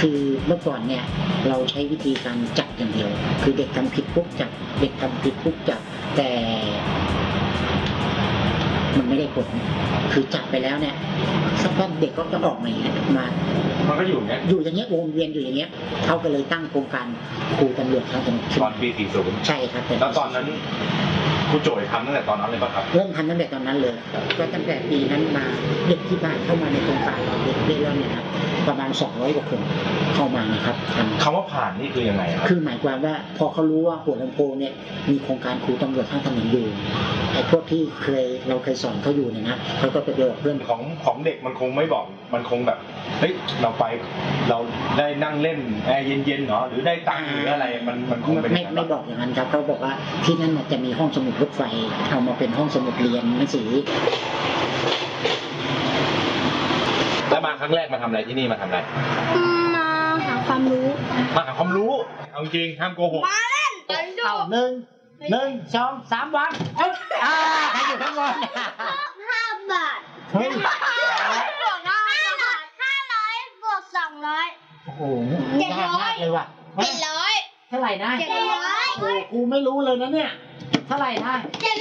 คือเมื่อก่อนเนี่ยเราใช้วิธีการจับอย่างเดียวคือเด็กทำผิดปุ๊บจับเด็กทำผิดปุ๊บจับแต่มันไม่ได้ผลคือจับไปแล้วเนี่ยสักวันเด็กก็จะออกมาอย่างเงี้ยมันก็อยู่อย่างเงี้ยวนเวียนอยู่อย่างเงี้ยเขาก็เลยตั้งโครงการครูตำรวจทางถนนตอนปี 40 ใช่ครับแล้วตอนนั้นครูโจยทำตั้งแต่ตอนนั้นเลยป่ะครับเริ่มทำตั้งแต่ตอนนั้นเลยก็ตั้งแต่ปีนั้นมาเด็กที่บ้านเข้ามาในโครงการเราเด็กได้แล้วเนี่ยครับประมาณ200 กว่าคนเข้ามานะครับคำว่าผ่านนี่คือยังไงครับคือหมายความว่าพอเขารู้ว่าหัวลำโพงเนี่ยมีโครงการครูตำรวจทางถนนอยู่ไอ้พวกที่เราเคยสอนเขาอยู่เนี่ยนะเขาก็ไปบอกเพื่อนของเด็กมันคงไม่บอกมันคงแบบเฮ้ยเราไปเราได้นั่งเล่นแอร์เย็นๆเหรอหรือได้ตังค์หรืออะไรมันคงไม่บอกอย่างนั้นครับเขาบอกว่าที่นั่นจะมีห้องสมุดรถไฟเอามาเป็นห้องสมุดเรียนหนังสือแล้วมาครั้งแรกมาทำอะไรที่นี่มาทำอะไรมาหาความรู้เอาจริงห้ามโกหกมาเล่นเอา1 2 3วันใครอยู่ข้างบน 5 บาทเฮ้ยบวก500บวก200 โอ้โหยากมากเลยว่ะ 700 เท่าไหร่นะ 700 กูไม่รู้เลยนะเนี่ยเท่าไหร่นะ